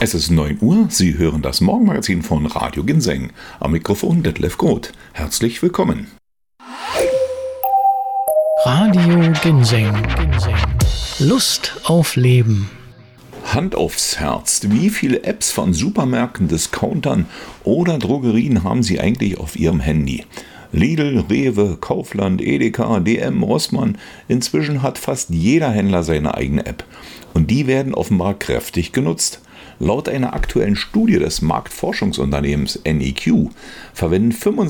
Es ist 9 Uhr, Sie hören das Morgenmagazin von Radio Ginseng. Am Mikrofon Detlef Groth. Herzlich willkommen. Radio Ginseng. Lust auf Leben. Hand aufs Herz, wie viele Apps von Supermärkten, Discountern oder Drogerien haben Sie eigentlich auf Ihrem Handy? Lidl, Rewe, Kaufland, Edeka, DM, Rossmann. Inzwischen hat fast jeder Händler seine eigene App. Und die werden offenbar kräftig genutzt. Laut einer aktuellen Studie des Marktforschungsunternehmens NEQ verwenden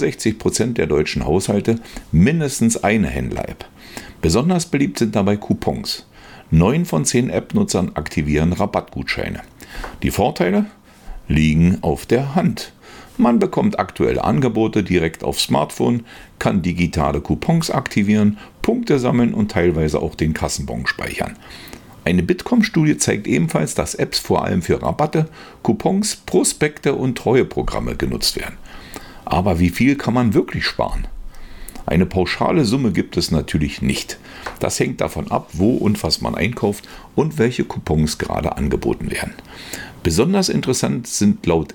65% der deutschen Haushalte mindestens eine Händler-App. Besonders beliebt sind dabei Coupons. 9 von 10 App-Nutzern aktivieren Rabattgutscheine. Die Vorteile liegen auf der Hand. Man bekommt aktuelle Angebote direkt aufs Smartphone, kann digitale Coupons aktivieren, Punkte sammeln und teilweise auch den Kassenbon speichern. Eine Bitkom-Studie zeigt ebenfalls, dass Apps vor allem für Rabatte, Coupons, Prospekte und Treueprogramme genutzt werden. Aber wie viel kann man wirklich sparen? Eine pauschale Summe gibt es natürlich nicht. Das hängt davon ab, wo und was man einkauft und welche Coupons gerade angeboten werden. Besonders interessant sind laut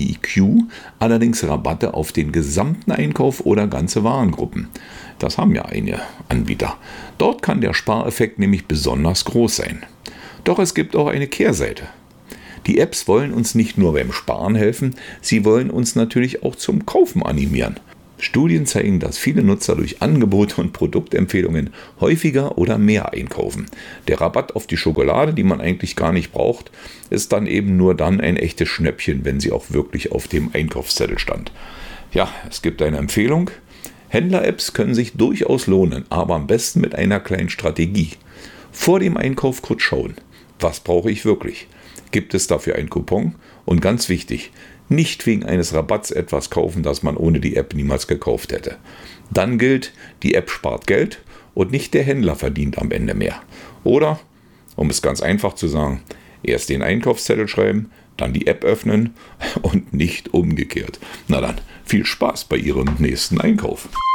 NEQ allerdings Rabatte auf den gesamten Einkauf oder ganze Warengruppen. Das haben ja einige Anbieter. Dort kann der Spareffekt nämlich besonders groß sein. Doch es gibt auch eine Kehrseite. Die Apps wollen uns nicht nur beim Sparen helfen, sie wollen uns natürlich auch zum Kaufen animieren. Studien zeigen, dass viele Nutzer durch Angebote und Produktempfehlungen häufiger oder mehr einkaufen. Der Rabatt auf die Schokolade, die man eigentlich gar nicht braucht, ist dann eben nur dann ein echtes Schnäppchen, wenn sie auch wirklich auf dem Einkaufszettel stand. Ja, es gibt eine Empfehlung. Händler-Apps können sich durchaus lohnen, aber am besten mit einer kleinen Strategie. Vor dem Einkauf kurz schauen, was brauche ich wirklich? Gibt es dafür einen Coupon? Und ganz wichtig, nicht wegen eines Rabatts etwas kaufen, das man ohne die App niemals gekauft hätte. Dann gilt, die App spart Geld und nicht der Händler verdient am Ende mehr. Oder, um es ganz einfach zu sagen, erst den Einkaufszettel schreiben, dann die App öffnen und nicht umgekehrt. Na dann, viel Spaß bei Ihrem nächsten Einkauf.